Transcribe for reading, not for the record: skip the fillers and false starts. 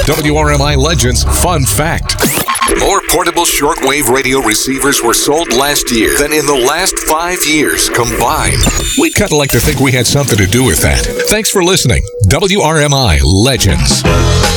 WRMI Legends Fun Fact. More portable shortwave radio receivers were sold last year than in the last 5 years combined. We'd kind of like to think we had something to do with that. Thanks for listening. WRMI Legends.